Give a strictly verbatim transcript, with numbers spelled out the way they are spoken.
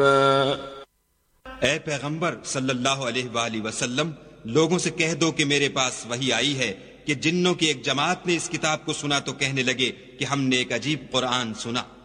ए पैगंबर सल्लल्लाहु अलैहि वसल्लम, लोगों से कह दो कि मेरे पास वही आई है कि जिन्नों की एक जमात ने इस किताब को सुना तो कहने लगे कि हमने एक अजीब कुरान सुना।